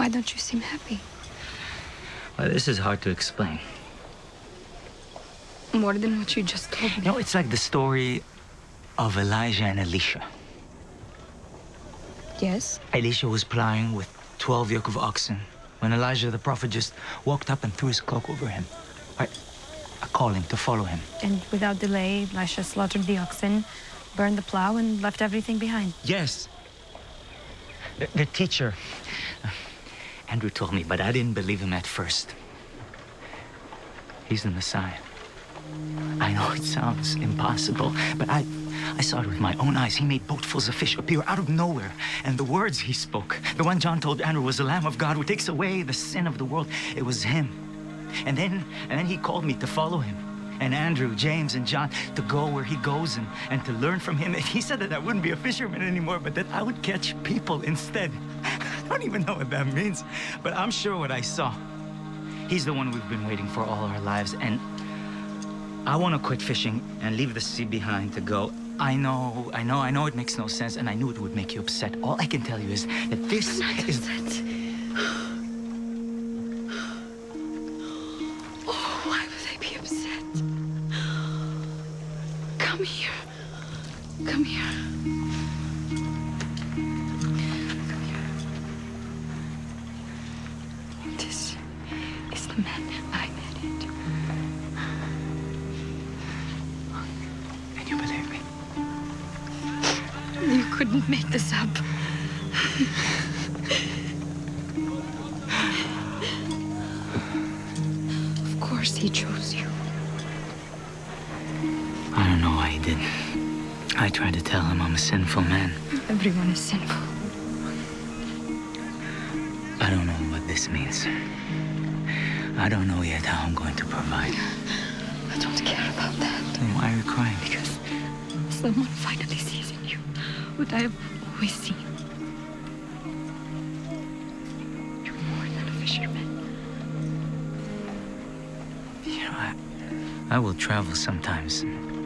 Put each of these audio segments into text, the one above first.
Why don't you seem happy? Well, this is hard to explain. More than what you just told me. You know, it's like the story of Elijah and Elisha. Yes? Elisha was plowing with 12 yoke of oxen when Elijah the prophet just walked up and threw his cloak over him. A calling to follow him. And without delay, Elisha slaughtered the oxen, burned the plow, and left everything behind. Yes. The teacher, Andrew told me, but I didn't believe him at first. He's the Messiah. I know it sounds impossible, but I saw it with my own eyes. He made boatfuls of fish appear out of nowhere. And the words he spoke, the one John told Andrew was the Lamb of God who takes away the sin of the world, it was him. And then he called me to follow him. And Andrew, James, and John to go where he goes and to learn from him. And he said that I wouldn't be a fisherman anymore, but that I would catch people instead. I don't even know what that means, but I'm sure what I saw. He's the one we've been waiting for all our lives, and I want to quit fishing and leave the sea behind to go. I know it makes no sense, and I knew it would make you upset. All I can tell you is that this is... Upset. Oh, why would I be upset? Come here. Come here. Come here. This is the man I married. And you believe me? You couldn't make this up. Of course he chose you. I don't know why he did. I tried to tell him I'm a sinful man. Everyone is sinful. I don't know what this means. I don't know yet how I'm going to provide. I don't care about that. Then why are you crying? Because someone finally sees in you what I have always seen. You're more than a fisherman. You know, I will travel sometimes.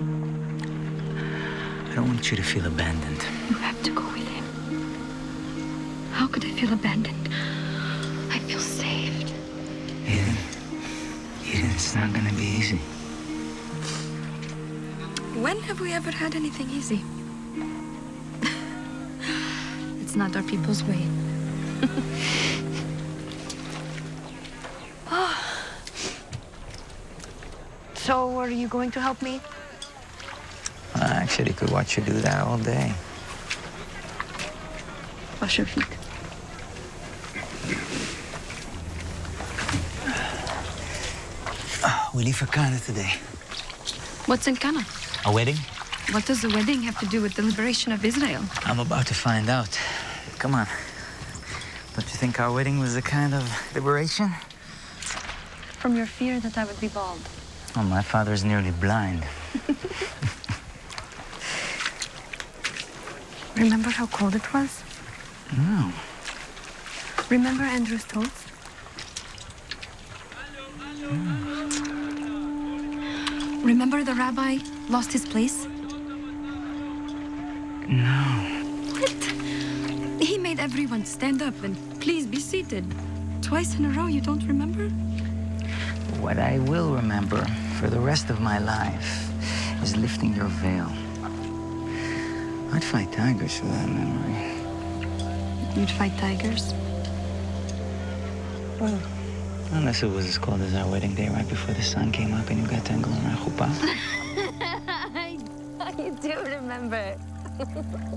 I don't want you to feel abandoned. You have to go with him. How could I feel abandoned? I feel saved. Eden, it's not gonna be easy. When have we ever had anything easy? It's not our people's way. So, are you going to help me? I actually could watch you do that all day. Wash your feet. We leave for Canada today. What's in Cana? A wedding? What does the wedding have to do with the liberation of Israel? I'm about to find out. Come on. Don't you think our wedding was a kind of liberation? From your fear that I would be bald. Oh, my father's nearly blind. Remember how cold it was? No. Remember Andrew's toast? Remember the rabbi lost his place? No. What? He made everyone stand up and please be seated. Twice in a row, you don't remember? What I will remember for the rest of my life is lifting your veil. I'd fight tigers for that memory. You'd fight tigers? Well, unless it was as cold as our wedding day right before the sun came up and you got tangled around chuppah. I do remember.